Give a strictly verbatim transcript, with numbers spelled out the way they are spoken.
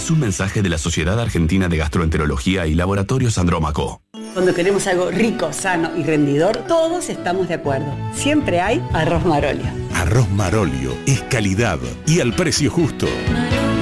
Es un mensaje de la Sociedad Argentina de Gastroenterología y Laboratorios Andrómaco. Cuando queremos algo rico, sano y rendidor, todos estamos de acuerdo. Siempre hay arroz Marolio. Arroz Marolio es calidad y al precio justo.